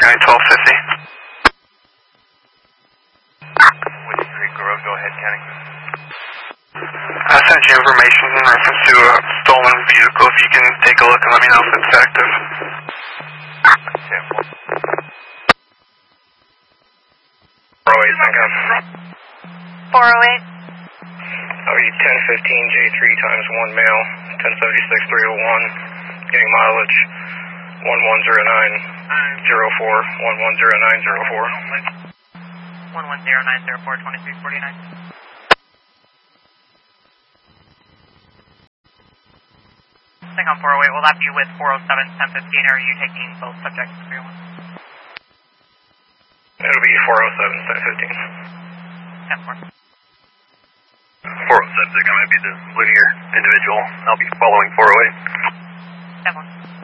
1250. Whiskey Creek Grove, go ahead, Kenny. I sent you information in reference to a stolen vehicle. If you can take a look and let me know if it's active. Okay. 408, Lincoln. 408. Audi 1015 J3 times 1 male, 1076 301, getting mileage 110904, 110904. 110904, 2349. Lincoln 408, will that be with 407 1015, or are you taking both subjects to 301? It'll be 407 1015. 10-4. 407, I'm going to be the linear individual. I'll be following 408. 10-4.